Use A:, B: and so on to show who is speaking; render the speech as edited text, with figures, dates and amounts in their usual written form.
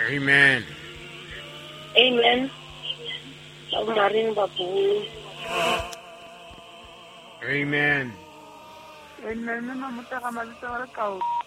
A: Amen.
B: Amen. Maring babu.
A: Amen.
C: Amen. Mama mutaka malisa wala kau.